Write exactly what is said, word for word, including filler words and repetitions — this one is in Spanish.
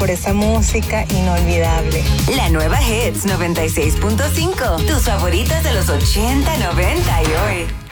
por esa música inolvidable. La nueva Hits noventa y seis punto cinco. Tus favoritas de los ochenta, noventa y hoy.